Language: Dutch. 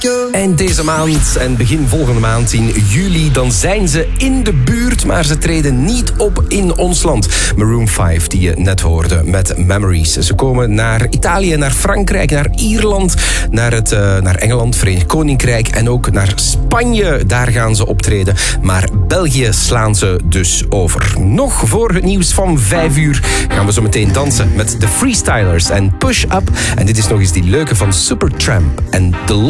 En deze maand en begin volgende maand in juli, dan zijn ze in de buurt, maar ze treden niet op in ons land. Maroon 5, die je net hoorde met Memories. Ze komen naar Italië, naar Frankrijk, naar Ierland, naar Engeland, Verenigd Koninkrijk en ook naar Spanje. Daar gaan ze optreden, maar België slaan ze dus over. Nog voor het nieuws van 5 uur gaan we zo meteen dansen met de Freestylers en Push Up. En dit is nog eens die leuke van Supertramp en The